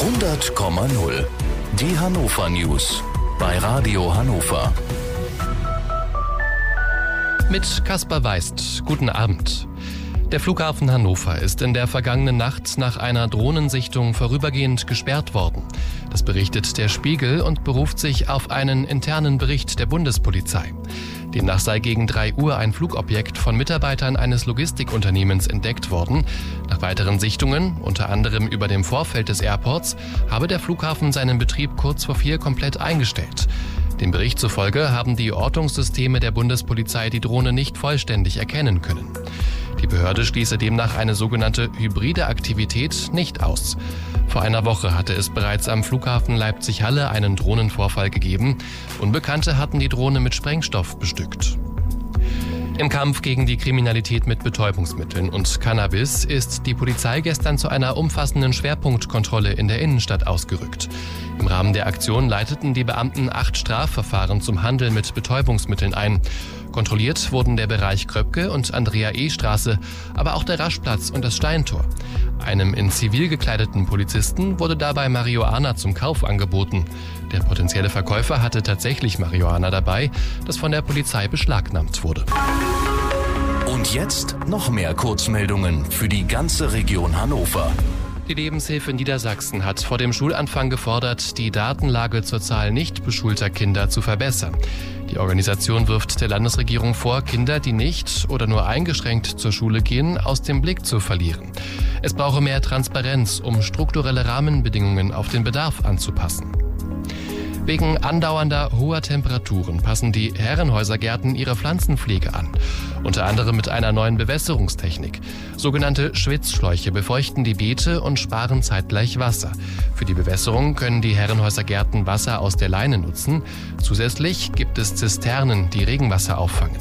100,0. Die Hannover News bei Radio Hannover. Mit Kaspar Weist. Guten Abend. Der Flughafen Hannover ist in der vergangenen Nacht nach einer Drohnensichtung vorübergehend gesperrt worden. Das berichtet der Spiegel und beruft sich auf einen internen Bericht der Bundespolizei. Demnach sei gegen 3 Uhr ein Flugobjekt von Mitarbeitern eines Logistikunternehmens entdeckt worden. Nach weiteren Sichtungen, unter anderem über dem Vorfeld des Airports, habe der Flughafen seinen Betrieb kurz vor 4 komplett eingestellt. Dem Bericht zufolge haben die Ortungssysteme der Bundespolizei die Drohne nicht vollständig erkennen können. Die Behörde schließe demnach eine sogenannte hybride Aktivität nicht aus. Vor einer Woche hatte es bereits am Flughafen Leipzig-Halle einen Drohnenvorfall gegeben. Unbekannte hatten die Drohne mit Sprengstoff bestückt. Im Kampf gegen die Kriminalität mit Betäubungsmitteln und Cannabis ist die Polizei gestern zu einer umfassenden Schwerpunktkontrolle in der Innenstadt ausgerückt. Im Rahmen der Aktion leiteten die Beamten 8 Strafverfahren zum Handel mit Betäubungsmitteln ein. Kontrolliert wurden der Bereich Kröpke und Andrea-E-Straße, aber auch der Raschplatz und das Steintor. Einem in Zivil gekleideten Polizisten wurde dabei Marihuana zum Kauf angeboten. Der potenzielle Verkäufer hatte tatsächlich Marihuana dabei, das von der Polizei beschlagnahmt wurde. Und jetzt noch mehr Kurzmeldungen für die ganze Region Hannover. Die Lebenshilfe Niedersachsen hat vor dem Schulanfang gefordert, die Datenlage zur Zahl nicht beschulter Kinder zu verbessern. Die Organisation wirft der Landesregierung vor, Kinder, die nicht oder nur eingeschränkt zur Schule gehen, aus dem Blick zu verlieren. Es brauche mehr Transparenz, um strukturelle Rahmenbedingungen auf den Bedarf anzupassen. Wegen andauernder hoher Temperaturen passen die Herrenhäusergärten ihre Pflanzenpflege an. Unter anderem mit einer neuen Bewässerungstechnik. Sogenannte Schwitzschläuche befeuchten die Beete und sparen zeitgleich Wasser. Für die Bewässerung können die Herrenhäusergärten Wasser aus der Leine nutzen. Zusätzlich gibt es Zisternen, die Regenwasser auffangen.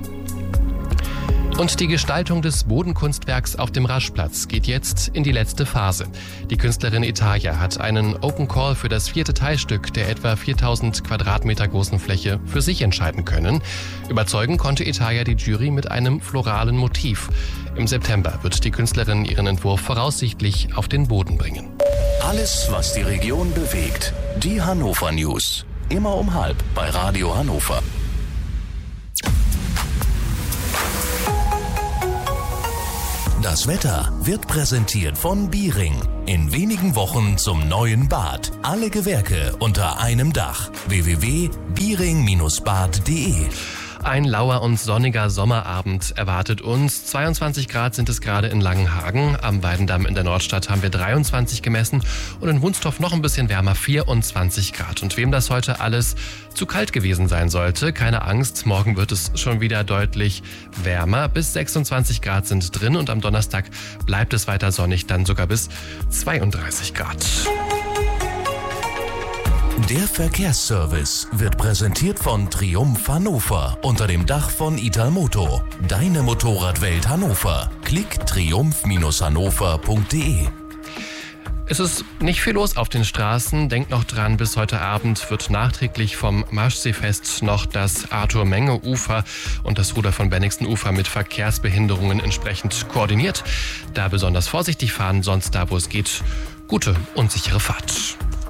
Und die Gestaltung des Bodenkunstwerks auf dem Raschplatz geht jetzt in die letzte Phase. Die Künstlerin Etaja hat einen Open Call für das 4. Teilstück der etwa 4000 Quadratmeter großen Fläche für sich entscheiden können. Überzeugen konnte Etaja die Jury mit einem floralen Motiv. Im September wird die Künstlerin ihren Entwurf voraussichtlich auf den Boden bringen. Alles, was die Region bewegt. Die Hannover News. Immer um 12:30 bei Radio Hannover. Das Wetter wird präsentiert von Biering. In wenigen Wochen zum neuen Bad. Alle Gewerke unter einem Dach. www.biering-bad.de. Ein lauer und sonniger Sommerabend erwartet uns. 22 Grad sind es gerade in Langenhagen. Am Weidendamm in der Nordstadt haben wir 23 gemessen und in Wunstorf noch ein bisschen wärmer, 24 Grad. Und wem das heute alles zu kalt gewesen sein sollte, keine Angst, morgen wird es schon wieder deutlich wärmer. Bis 26 Grad sind drin und am Donnerstag bleibt es weiter sonnig, dann sogar bis 32 Grad. Der Verkehrsservice wird präsentiert von Triumph Hannover unter dem Dach von Italmoto. Deine Motorradwelt Hannover. Klick triumph-hannover.de. Es ist nicht viel los auf den Straßen. Denkt noch dran, bis heute Abend wird nachträglich vom Maschseefest noch das Arthur-Menge-Ufer und das Ruder von Bennigsen-Ufer mit Verkehrsbehinderungen entsprechend koordiniert. Da besonders vorsichtig fahren, sonst da, wo es geht, gute und sichere Fahrt.